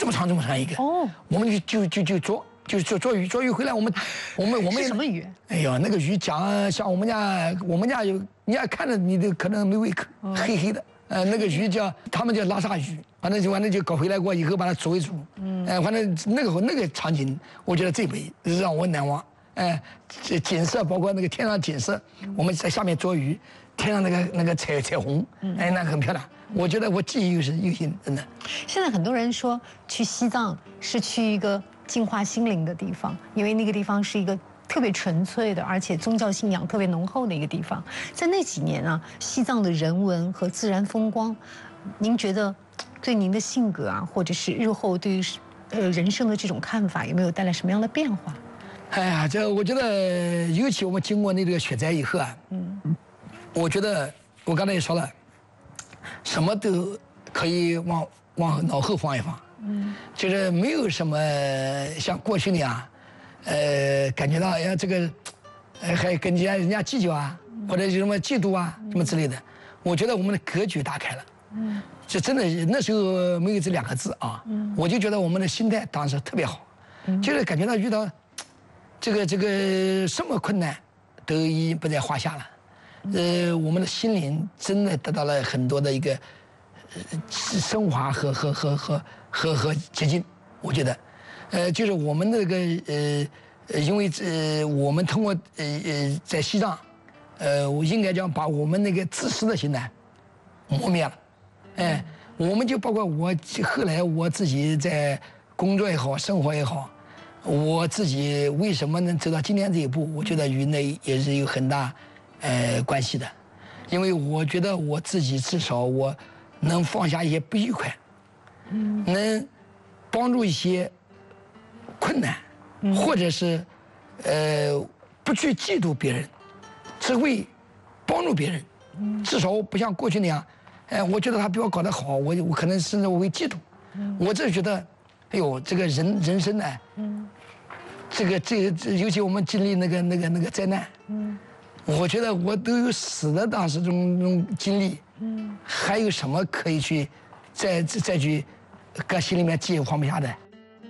么长一个。哦，我们就捉鱼，捉鱼回来我们是什么鱼？ 哎呀，那个鱼像我们家有，你要看着你都可能没胃口，黑黑的。那个鱼他们叫拉萨鱼，反正就搞回来过以后把它煮一煮。反正那个场景，我觉得这辈子让我难忘。这景色包括那个天上景色，我们在下面捉鱼，天上那个彩虹，那很漂亮。我觉得我记忆犹新，真的。 现在很多人说去西藏是去一个净化心灵的地方，因为那个地方是一个特别纯粹的，而且宗教信仰特别浓厚的一个地方。在那几年啊，西藏的人文和自然风光，您觉得对您的性格啊，或者是日后对于人生的这种看法，有没有带来什么样的变化？ 哎呀，我觉得，尤其我们经过那个雪灾以后啊，我觉得我刚才也说了，什么都可以往脑后放一放，就是没有什么像过去那样，感觉到哎呀这个，还跟人家计较啊，或者什么嫉妒啊，什么之类的。我觉得我们的格局打开了，这真的那时候没有这2个字啊，我就觉得我们的心态当时特别好，就是感觉到遇到这个什么困难都已经不在话下了。我们的心灵真的得到了很多的一个升华和接近，我觉得，就是我们那个因为我们通过在西藏，我应该讲把我们那个自私的心呢磨灭了，我们就包括后来我自己在工作也好，生活也好，我自己为什么能走到今天这一步，我觉得与那也是有很大关系的，因为我觉得我自己至少我能放下一些不愉快，能帮助一些困难，或者是不去嫉妒别人，只会帮助别人，至少不像过去那样，我觉得他比我搞得好，我可能甚至我会嫉妒，我这觉得，哎呦，这个人生呢，这尤其我们经历那个灾难，我觉得我都有死的当时这种经历，还有什么可以去再去搁心里面记忆放不下的？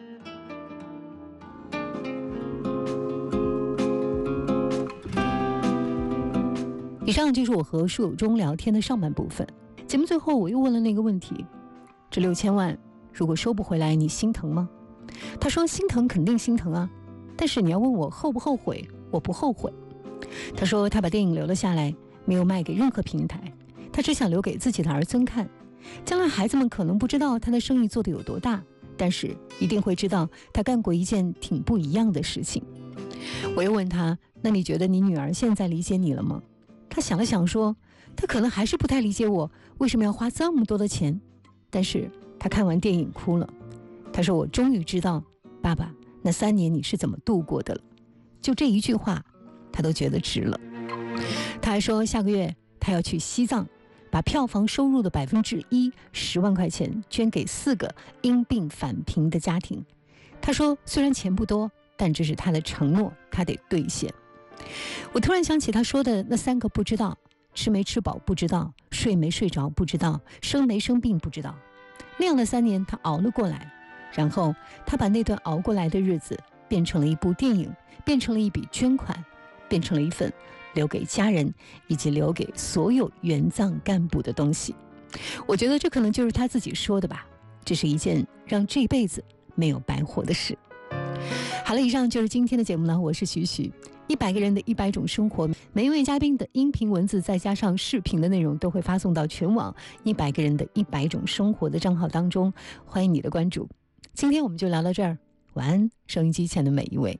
以上就是我和书友忠聊天的上半部分。节目最后我又问了那个问题：这6000万如果收不回来，你心疼吗？他说心疼，肯定心疼啊，但是你要问我后不后悔，我不后悔。他说他把电影留了下来，没有卖给任何平台，他只想留给自己的儿孙看。将来孩子们可能不知道他的生意做得有多大，但是一定会知道他干过一件挺不一样的事情。我又问他，那你觉得你女儿现在理解你了吗？他想了想说，他可能还是不太理解我为什么要花这么多的钱，但是他看完电影哭了。他说我终于知道爸爸那3年你是怎么度过的了。就这一句话他都觉得值了。他还说下个月他要去西藏，把票房收入的1%，10万块钱捐给4个因病返贫的家庭。他说虽然钱不多，但这是他的承诺，他得兑现。我突然想起他说的那3个不知道：吃没吃饱不知道，睡没睡着不知道，生没生病不知道。那样的3年他熬了过来，然后他把那段熬过来的日子变成了一部电影，变成了一笔捐款，变成了一份留给家人以及留给所有援藏干部的东西。我觉得这可能就是他自己说的吧，这是一件让这辈子没有白活的事。好了，以上就是今天的节目了，我是徐徐。100个人的100种生活，每一位嘉宾的音频文字再加上视频的内容都会发送到全网100个人的100种生活的账号当中，欢迎你的关注。今天我们就聊到这儿，晚安，收音机前的每一位。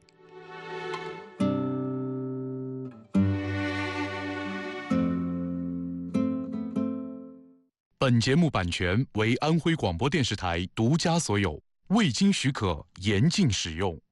本节目版权为安徽广播电视台独家所有，未经许可严禁使用。